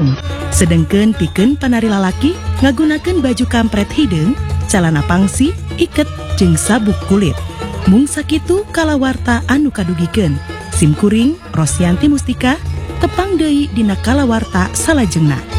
sarung. Sedengkeun pikeun panari lalaki ngagunakeun baju kampret hideung, calana pangsi, iket, jeung sabuk kulit. Mung sakitu kalawarta anu kadugikeun. Simkuring Rosyanti Mustika tepang deui dina kalawarta salajengna.